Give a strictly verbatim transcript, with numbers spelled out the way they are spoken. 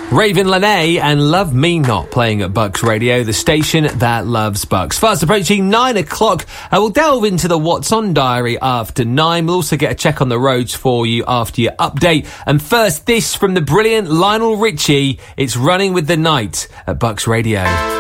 Raven Lene and Love Me Not playing at Bucks Radio, the station that loves Bucks. Fast approaching nine o'clock. I will delve into the What's On diary after nine. We'll also get a check on the roads for you after your update. And first, this from the brilliant Lionel Richie. It's Running with the Night at Bucks Radio.